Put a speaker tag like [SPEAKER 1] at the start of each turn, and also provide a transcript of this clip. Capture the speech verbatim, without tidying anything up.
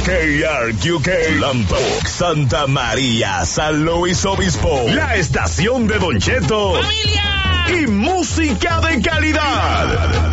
[SPEAKER 1] K R Q K, Lambok, Santa María, San Luis Obispo, la estación de Don Cheto,
[SPEAKER 2] ¡Familia!
[SPEAKER 1] Y música de calidad.